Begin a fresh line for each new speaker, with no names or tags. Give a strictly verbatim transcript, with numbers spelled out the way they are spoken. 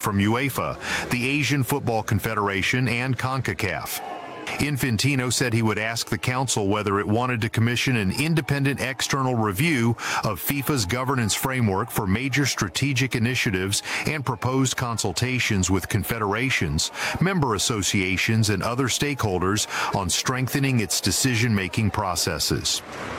from UEFA, the Asian Football Confederation, and CONCACAF. Infantino said he would ask the council whether it wanted to commission an independent external review of FIFA's governance framework for major strategic initiatives and proposed consultations with confederations, member associations, and other stakeholders on strengthening its decision-making processes.